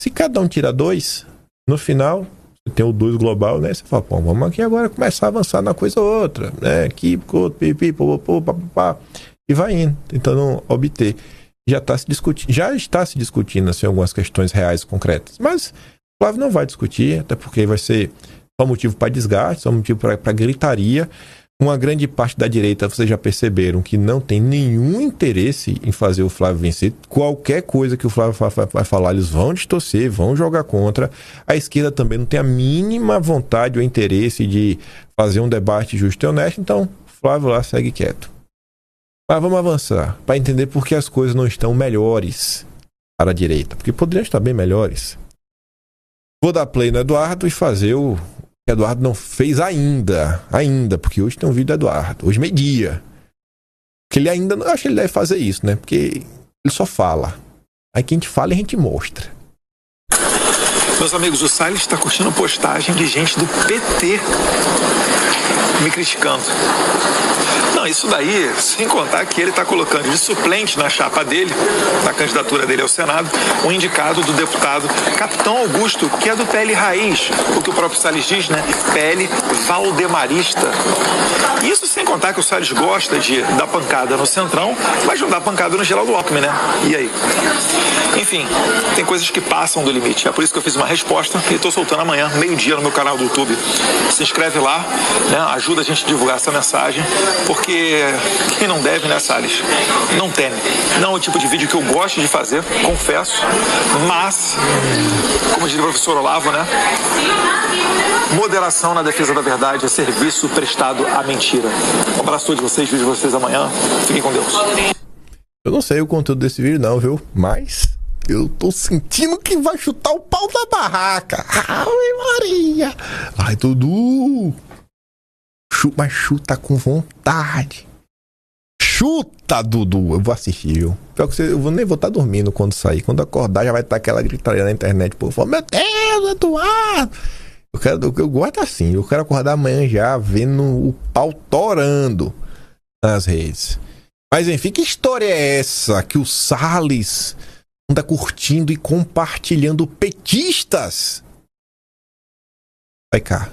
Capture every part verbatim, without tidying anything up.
Se cada um tira dois, no final, você tem o dois global, né? Você fala, pô, vamos aqui agora começar a avançar na coisa outra, né? Aqui, pipi, pô, pá, e vai indo, tentando obter. Já está se discutindo, já está se discutindo assim, algumas questões reais, concretas. Mas o Flávio não vai discutir, até porque vai ser só motivo para desgaste, só motivo para gritaria. Uma grande parte da direita, vocês já perceberam que não tem nenhum interesse em fazer o Flávio vencer. Qualquer coisa que o Flávio vai falar, eles vão distorcer, vão jogar contra. A esquerda também não tem a mínima vontade ou interesse de fazer um debate justo e honesto. Então, o Flávio lá segue quieto. Mas vamos avançar, para entender por que as coisas não estão melhores para a direita. Porque poderiam estar bem melhores. Vou dar play no Eduardo e fazer o que Eduardo não fez ainda. Ainda, porque hoje tem um vídeo do Eduardo. Hoje meio-dia. Porque ele ainda não... Eu acho que ele deve fazer isso, né? Porque ele só fala. Aí que a gente fala e a gente mostra. Meus amigos, o Salles está curtindo postagem de gente do P T me criticando. Não, isso daí, sem contar que ele está colocando de suplente na chapa dele, na candidatura dele ao Senado, um indicado do deputado Capitão Augusto, que é do P L Raiz, o que o próprio Salles diz, né? P L Valdemarista. Isso sem contar que o Salles gosta de dar pancada no Centrão, mas não dá pancada no Geraldo Alckmin, né? E aí? Enfim, tem coisas que passam do limite. É por isso que eu fiz uma resposta e estou soltando amanhã, meio-dia, no meu canal do YouTube. Se inscreve lá, né? Ajuda a gente a divulgar essa mensagem, porque quem não deve, né, Salles? Não teme. Não é o tipo de vídeo que eu gosto de fazer, confesso, mas, como diria o professor Olavo, né? Moderação na defesa da verdade é serviço prestado à mentira. Um abraço a todos vocês, vejo vocês amanhã. Fiquem com Deus. Eu não sei o conteúdo desse vídeo não, viu? Mas eu tô sentindo que vai chutar o pau da barraca. Ai, Maria! Ai, Dudu! Mas chuta com vontade. Chuta, Dudu. Eu vou assistir, viu? Pior que você, eu vou, nem vou estar dormindo quando sair. Quando acordar, já vai estar aquela gritaria na internet. Pô, eu falo, meu Deus, Eduardo! Eu, quero, eu, eu gosto assim. Eu quero acordar amanhã já vendo o pau torando nas redes. Mas enfim, que história é essa que o Salles anda curtindo e compartilhando petistas? Vai cá.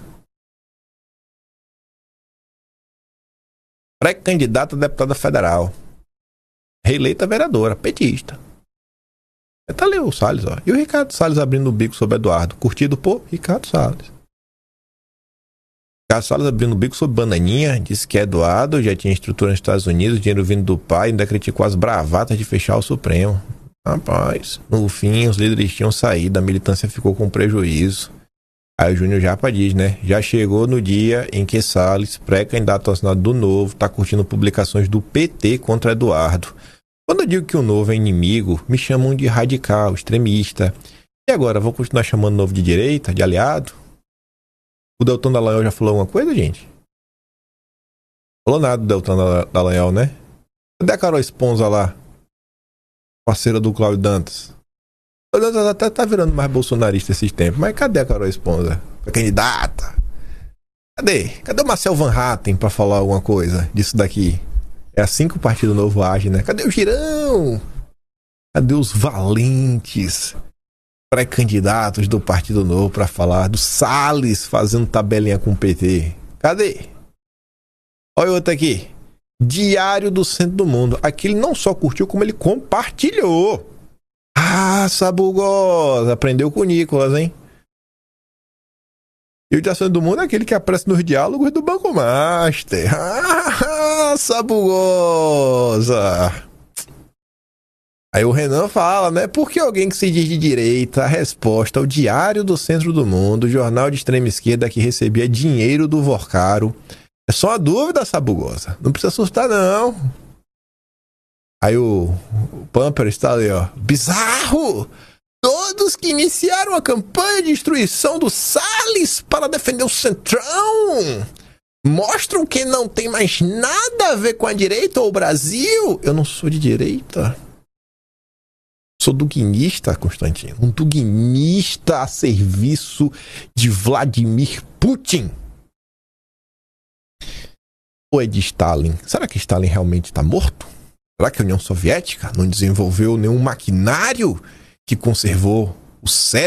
Pré-candidata a deputada federal. Reeleita vereadora, petista. Tá ali o Salles, ó. E o Ricardo Salles abrindo o bico sobre Eduardo. Curtido por Ricardo Salles. Ricardo Salles abrindo o bico sobre Bananinha. Disse que Eduardo já tinha estrutura nos Estados Unidos, dinheiro vindo do pai, ainda criticou as bravatas de fechar o Supremo. Rapaz, no fim os líderes tinham saído, a militância ficou com prejuízo. Aí o Júnior Japa diz, né? Já chegou no dia em que Salles, pré-candidato ao Senado do Novo, tá curtindo publicações do P T contra Eduardo. Quando eu digo que o Novo é inimigo, me chamam de radical, extremista. E agora, vou continuar chamando o Novo de direita, de aliado? O Deltan Dallagnol já falou alguma coisa, gente? Falou nada do Deltan Dallagnol, né? Cadê a Carol Esponza lá? Parceira do Cláudio Dantas. O Dantas até tá virando mais bolsonarista esses tempos, mas cadê a Carol Esponza? A candidata? Cadê? Cadê o Marcel Van Hatten pra falar alguma coisa disso daqui? É assim que o Partido Novo age, né? Cadê o Girão? Cadê os valentes pré-candidatos do Partido Novo pra falar do Salles fazendo tabelinha com o P T? Cadê? Olha outro aqui. Diário do Centro do Mundo. Aqui ele não só curtiu, como ele compartilhou. Ah, Sabugosa, aprendeu com o Nicolas, hein? E o Diário do Mundo é aquele que aparece nos diálogos do Banco Master. Ah, Sabugosa. Aí o Renan fala, né? Por que alguém que se diz de direita, a resposta ao Diário do Centro do Mundo, jornal de extrema esquerda que recebia dinheiro do Vorcaro. É só uma dúvida, Sabugosa. Não precisa assustar, não. Aí o, o Pamper está ali, ó. Bizarro! Todos que iniciaram a campanha de destruição do Salles para defender o Centrão mostram que não tem mais nada a ver com a direita ou o Brasil. Eu não sou de direita. Sou duguinista, Constantino. Um duguinista a serviço de Vladimir Putin. Ou é de Stalin? Será que Stalin realmente está morto? Será que a União Soviética não desenvolveu nenhum maquinário que conservou o O